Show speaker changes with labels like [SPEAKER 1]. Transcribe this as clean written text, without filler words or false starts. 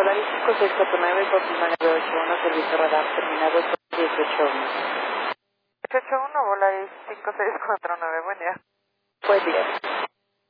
[SPEAKER 1] Volaris 5649, confirma 981, servicio radar terminado con 181.
[SPEAKER 2] 181, Volaris 5649, buen día.
[SPEAKER 1] Buen día.